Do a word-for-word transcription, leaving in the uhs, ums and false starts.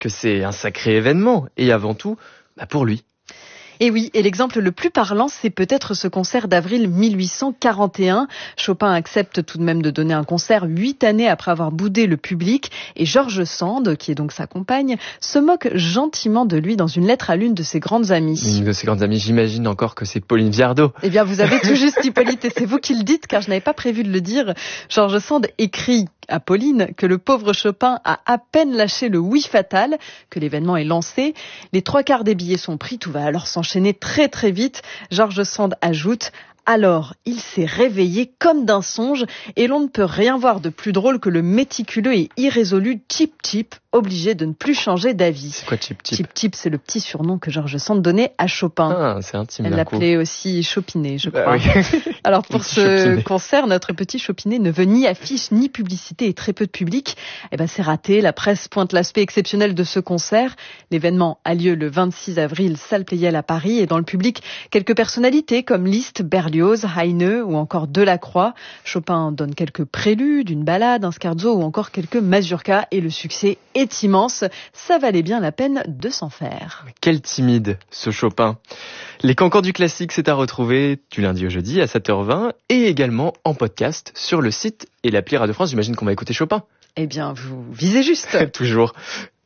que c'est un sacré événement, et avant tout, bah pour lui. Et oui, et l'exemple le plus parlant, c'est peut-être ce concert d'avril mille huit cent quarante et un. Chopin accepte tout de même de donner un concert huit années après avoir boudé le public. Et George Sand, qui est donc sa compagne, se moque gentiment de lui dans une lettre à l'une de ses grandes amies. Une de ses grandes amies, j'imagine encore que c'est Pauline Viardot. Eh bien, vous avez tout juste, Hippolyte, et c'est vous qui le dites, car je n'avais pas prévu de le dire. George Sand écrit à Pauline que le pauvre Chopin a à peine lâché le oui fatal, que l'événement est lancé. Les trois quarts des billets sont pris, tout va alors s'enchaîner très très vite. George Sand ajoute: alors, il s'est réveillé comme d'un songe et l'on ne peut rien voir de plus drôle que le méticuleux et irrésolu Chip Chip, obligé de ne plus changer d'avis. C'est quoi Chip Chip? Chip Chip, c'est le petit surnom que George Sand donnait à Chopin. Ah, c'est intime. Elle d'un coup. l'appelait aussi Chopinet, je Bah crois. oui. Alors pour Petit ce Chopinet. concert, notre petit Chopinet ne veut ni affiche ni publicité et très peu de public. Eh ben c'est raté. La presse pointe l'aspect exceptionnel de ce concert. L'événement a lieu le vingt-six avril, salle Pleyel à Paris, et dans le public, quelques personnalités comme Liszt, Berlioz, Heine ou encore Delacroix. Chopin donne quelques préludes, une ballade, un scherzo ou encore quelques mazurkas, et le succès est immense. Ça valait bien la peine de s'en faire. Quel timide, ce Chopin. Les cancans du classique, c'est à retrouver du lundi au jeudi à sept heures vingt et également en podcast sur le site et l'appli Radio France. J'imagine qu'on va écouter Chopin. Eh bien, vous visez juste. Toujours.